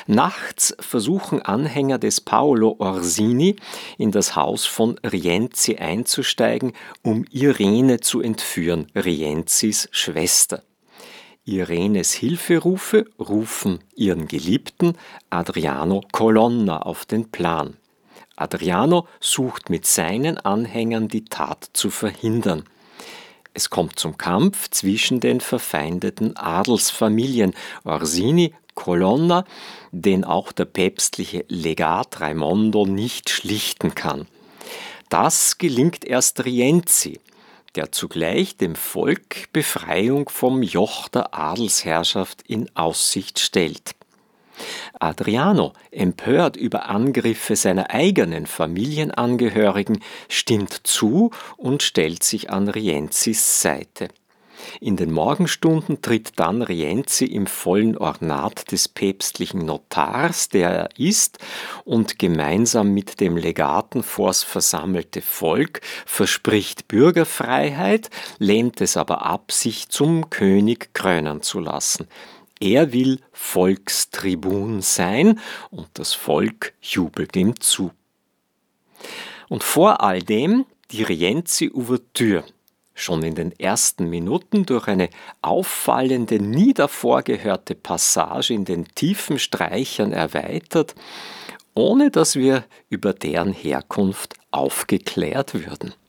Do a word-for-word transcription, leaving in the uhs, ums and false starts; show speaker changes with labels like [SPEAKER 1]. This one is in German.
[SPEAKER 1] Nachts versuchen Anhänger des Paolo Orsini, in das Haus von Rienzi einzusteigen, um Irene zu entführen, Rienzis Schwester. Irenes Hilferufe rufen ihren Geliebten Adriano Colonna auf den Plan. Adriano sucht mit seinen Anhängern die Tat zu verhindern. Es kommt zum Kampf zwischen den verfeindeten Adelsfamilien Orsini, Colonna, den auch der päpstliche Legat Raimondo nicht schlichten kann. Das gelingt erst Rienzi, der zugleich dem Volk Befreiung vom Joch der Adelsherrschaft in Aussicht stellt. Adriano, empört über Angriffe seiner eigenen Familienangehörigen, stimmt zu und stellt sich an Rienzis Seite. In den Morgenstunden tritt dann Rienzi im vollen Ornat des päpstlichen Notars, der er ist, und gemeinsam mit dem Legaten vors versammelte Volk verspricht Bürgerfreiheit, lehnt es aber ab, sich zum König krönen zu lassen. Er will Volkstribun sein und das Volk jubelt ihm zu. Und vor all dem die Rienzi-Ouvertüre, schon in den ersten Minuten durch eine auffallende, nie davor gehörte Passage in den tiefen Streichern erweitert, ohne dass wir über deren Herkunft aufgeklärt würden.